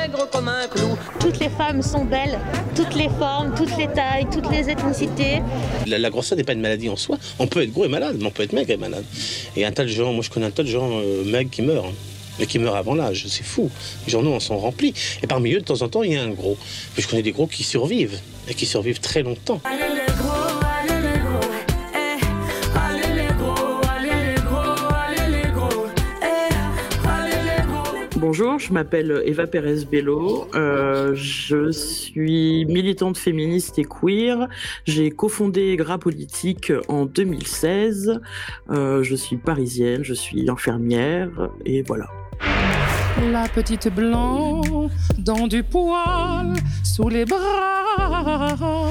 maigre comme un clou. Toutes les femmes sont belles, toutes les formes, toutes les tailles, toutes les ethnicités. La grosseur n'est pas une maladie en soi. On peut être gros et malade, mais on peut être maigre et malade. Et un tas de gens, moi je connais un tas de gens maigres qui meurent. Mais qui meurent avant l'âge, c'est fou. Les journaux en sont remplis. Et parmi eux, de temps en temps, il y a un gros. Mais je connais des gros qui survivent, et qui survivent très longtemps. Allez les gros, allez les gros, allez les gros, allez les gros, allez les gros, allez les gros. Bonjour, je m'appelle Eva Pérez-Bello, je suis militante féministe et queer. J'ai cofondé Gras Politique en 2016. Je suis parisienne, je suis infirmière et voilà. La petite blanc dans du poil sous les bras.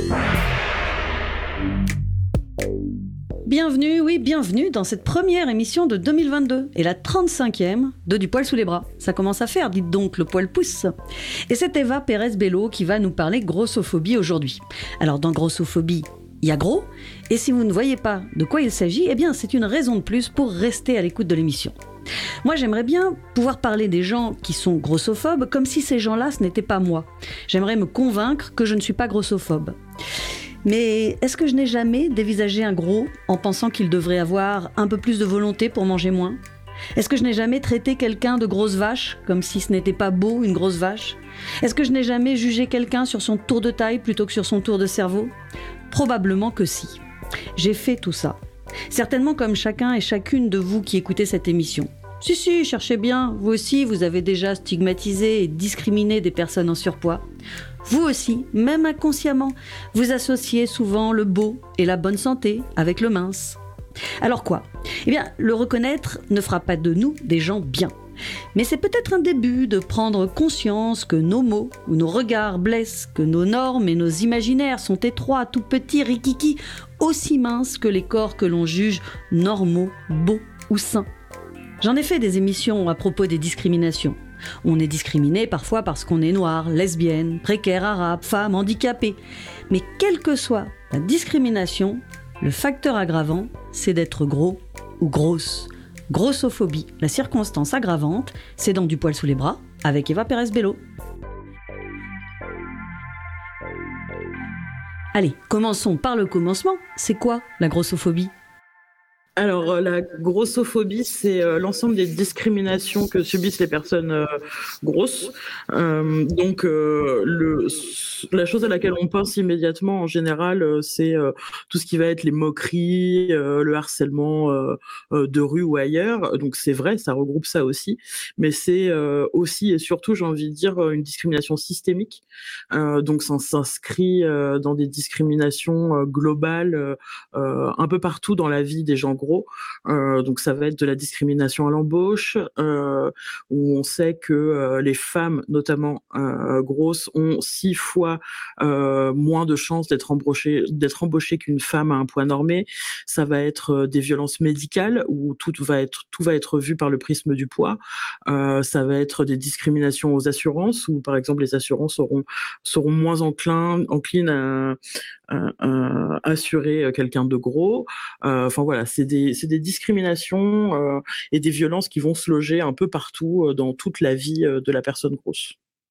Bienvenue dans cette première émission de 2022 et la 35e de Du poil sous les bras. Ça commence à faire, dites donc, le poil pousse. Et c'est Eva Pérez-Bello qui va nous parler grossophobie aujourd'hui. Alors dans grossophobie, il y a gros, et si vous ne voyez pas de quoi il s'agit, eh bien c'est une raison de plus pour rester à l'écoute de l'émission. Moi, j'aimerais bien pouvoir parler des gens qui sont grossophobes comme si ces gens-là, ce n'était pas moi. J'aimerais me convaincre que je ne suis pas grossophobe. Mais est-ce que je n'ai jamais dévisagé un gros en pensant qu'il devrait avoir un peu plus de volonté pour manger moins ? Est-ce que je n'ai jamais traité quelqu'un de grosse vache comme si ce n'était pas beau, une grosse vache ? Est-ce que je n'ai jamais jugé quelqu'un sur son tour de taille plutôt que sur son tour de cerveau ? Probablement que si. J'ai fait tout ça. Certainement comme chacun et chacune de vous qui écoutez cette émission. Si, cherchez bien, vous aussi, vous avez déjà stigmatisé et discriminé des personnes en surpoids. Vous aussi, même inconsciemment, vous associez souvent le beau et la bonne santé avec le mince. Alors quoi ? Eh bien, le reconnaître ne fera pas de nous des gens bien. Mais c'est peut-être un début de prendre conscience que nos mots ou nos regards blessent, que nos normes et nos imaginaires sont étroits, tout petits, rikiki, aussi minces que les corps que l'on juge normaux, beaux ou sains. J'en ai fait des émissions à propos des discriminations. On est discriminé parfois parce qu'on est noir, lesbienne, précaire, arabe, femme, handicapé. Mais quelle que soit la discrimination, le facteur aggravant, c'est d'être gros ou grosse. Grossophobie, la circonstance aggravante, c'est dans Du poil sous les bras, avec Eva Pérez-Bello. Allez, commençons par le commencement. C'est quoi la grossophobie ? Alors, la grossophobie, c'est l'ensemble des discriminations que subissent les personnes grosses. Donc, la chose à laquelle on pense immédiatement, en général, c'est tout ce qui va être les moqueries, le harcèlement de rue ou ailleurs. Donc, c'est vrai, ça regroupe ça aussi. Mais c'est aussi et surtout, j'ai envie de dire, une discrimination systémique. Donc, ça s'inscrit dans des discriminations globales un peu partout dans la vie des gens gros. Donc ça va être de la discrimination à l'embauche, où on sait que les femmes, notamment grosses, ont 6 fois moins de chances d'être embauchées qu'une femme à un poids normé. Ça va être des violences médicales, où tout va être vu par le prisme du poids. Ça va être des discriminations aux assurances, où par exemple les assurances seront moins enclines à assurer quelqu'un de gros. Enfin voilà, c'est des discriminations et des violences qui vont se loger un peu partout dans toute la vie de la personne grosse.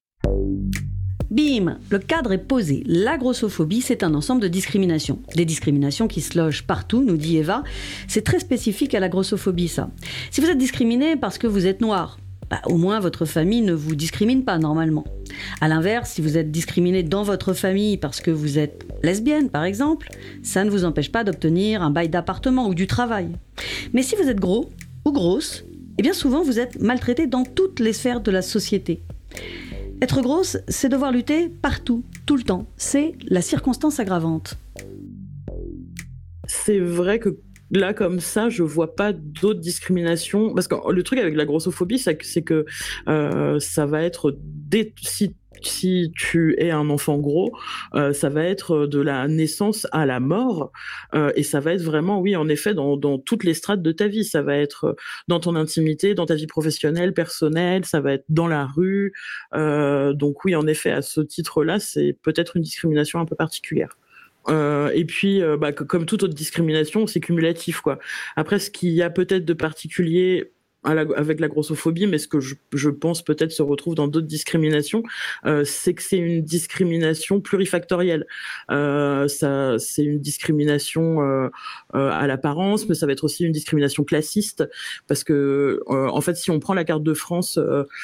Bim, le cadre est posé. La grossophobie, c'est un ensemble de discriminations. Des discriminations qui se logent partout, nous dit Eva. C'est très spécifique à la grossophobie, ça. Si vous êtes discriminé parce que vous êtes noir, au moins votre famille ne vous discrimine pas normalement. À l'inverse, si vous êtes discriminé dans votre famille parce que vous êtes lesbienne, par exemple, ça ne vous empêche pas d'obtenir un bail d'appartement ou du travail. Mais si vous êtes gros ou grosse, eh bien souvent vous êtes maltraité dans toutes les sphères de la société. Être grosse, c'est devoir lutter partout, tout le temps. C'est la circonstance aggravante. C'est vrai que là, comme ça, je vois pas d'autres discriminations. Parce que le truc avec la grossophobie, c'est que ça va être... Si tu es un enfant gros, ça va être de la naissance à la mort. Et ça va être vraiment, oui, en effet, dans toutes les strates de ta vie. Ça va être dans ton intimité, dans ta vie professionnelle, personnelle, ça va être dans la rue. Donc oui, en effet, à ce titre-là, c'est peut-être une discrimination un peu particulière. Et puis, comme toute autre discrimination, c'est cumulatif, quoi. Après, ce qu'il y a peut-être de particulier avec la grossophobie, mais ce que je pense peut-être se retrouve dans d'autres discriminations, c'est que c'est une discrimination plurifactorielle. C'est une discrimination à l'apparence, mais ça va être aussi une discrimination classiste, parce que en fait, si on prend la carte de France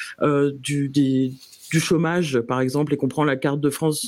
du chômage, par exemple, et qu'on prend la carte de France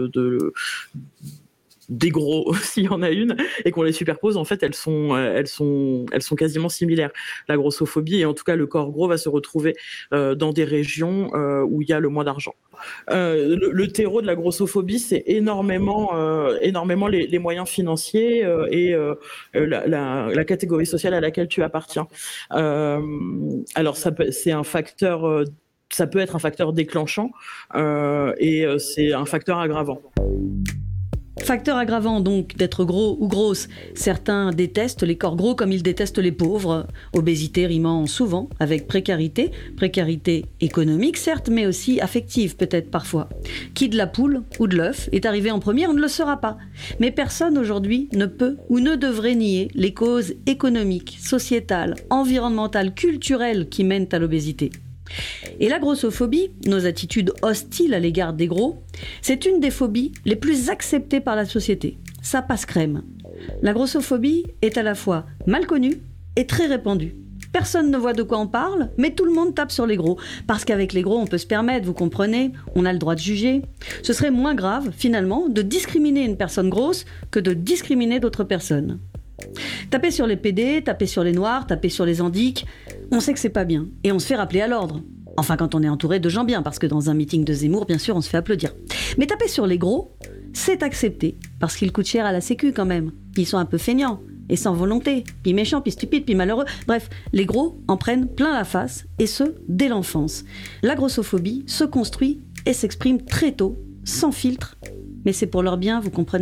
des gros, s'il y en a une, et qu'on les superpose, en fait, elles sont quasiment similaires. La grossophobie, et en tout cas le corps gros, va se retrouver dans des régions où il y a le moins d'argent. Le terreau de la grossophobie, c'est énormément les moyens financiers et la catégorie sociale à laquelle tu appartiens. Alors c'est un facteur, ça peut être un facteur déclenchant et c'est un facteur aggravant. Facteur aggravant donc d'être gros ou grosse. Certains détestent les corps gros comme ils détestent les pauvres. Obésité rimant souvent avec précarité. Précarité économique certes, mais aussi affective peut-être parfois. Qui de la poule ou de l'œuf est arrivé en premier, on ne le saura pas. Mais personne aujourd'hui ne peut ou ne devrait nier les causes économiques, sociétales, environnementales, culturelles qui mènent à l'obésité. Et la grossophobie, nos attitudes hostiles à l'égard des gros, c'est une des phobies les plus acceptées par la société. Ça passe crème. La grossophobie est à la fois mal connue et très répandue. Personne ne voit de quoi on parle, mais tout le monde tape sur les gros. Parce qu'avec les gros, on peut se permettre, vous comprenez, on a le droit de juger. Ce serait moins grave, finalement, de discriminer une personne grosse que de discriminer d'autres personnes. Taper sur les PD, taper sur les noirs, taper sur les handics, on sait que c'est pas bien. Et on se fait rappeler à l'ordre. Enfin, quand on est entouré de gens bien, parce que dans un meeting de Zemmour, bien sûr, on se fait applaudir. Mais taper sur les gros, c'est accepté, parce qu'ils coûtent cher à la sécu quand même. Puis ils sont un peu feignants, et sans volonté, puis méchants, puis stupides, puis malheureux. Bref, les gros en prennent plein la face, et ce, dès l'enfance. La grossophobie se construit et s'exprime très tôt, sans filtre. Mais c'est pour leur bien, vous comprenez ?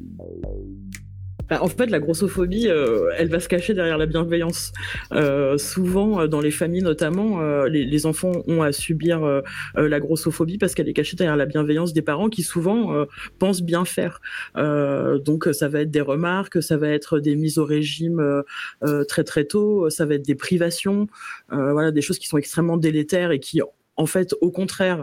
En fait, la grossophobie, elle va se cacher derrière la bienveillance. Souvent, dans les familles notamment, les enfants ont à subir la grossophobie parce qu'elle est cachée derrière la bienveillance des parents qui souvent pensent bien faire. Donc, ça va être des remarques, ça va être des mises au régime très très tôt, ça va être des privations, voilà, des choses qui sont extrêmement délétères et qui en fait, au contraire,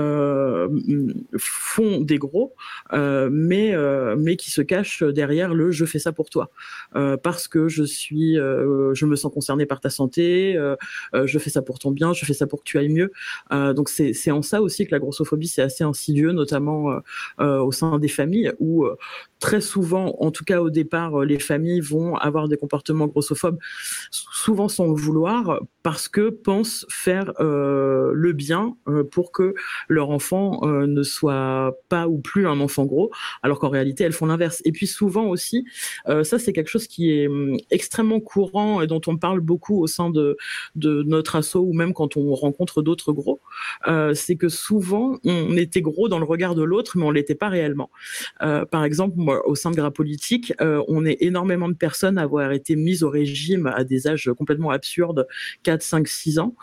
font des gros, mais qui se cachent derrière le « je fais ça pour toi ». Parce que je me sens concernée par ta santé, je fais ça pour ton bien, je fais ça pour que tu ailles mieux. Donc c'est en ça aussi que la grossophobie, c'est assez insidieux, notamment au sein des familles, où très souvent, en tout cas au départ, les familles vont avoir des comportements grossophobes, souvent sans le vouloir, parce que pensent faire le bien pour que leur enfant ne soit pas ou plus un enfant gros, alors qu'en réalité, elles font l'inverse. Et puis souvent aussi, ça c'est quelque chose qui est extrêmement courant et dont on parle beaucoup au sein de notre asso, ou même quand on rencontre d'autres gros, c'est que souvent, on était gros dans le regard de l'autre, mais on l'était pas réellement. Par exemple, moi, au sein de Gras Politique, on est énormément de personnes à avoir été mises au régime à des âges complètement absurdes, 4, 5, 6 ans.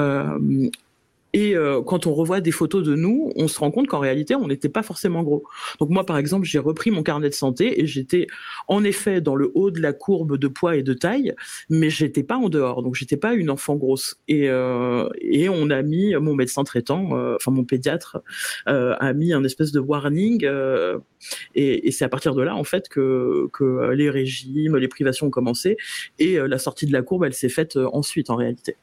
Et quand on revoit des photos de nous, on se rend compte qu'en réalité, on n'était pas forcément gros. Donc moi, par exemple, j'ai repris mon carnet de santé et j'étais en effet dans le haut de la courbe de poids et de taille, mais j'étais pas en dehors. Donc j'étais pas une enfant grosse. Et on a mis, mon médecin traitant, enfin mon pédiatre, a mis un espèce de warning. Et c'est à partir de là, en fait, que les régimes, les privations ont commencé. Et la sortie de la courbe, elle s'est faite ensuite, en réalité.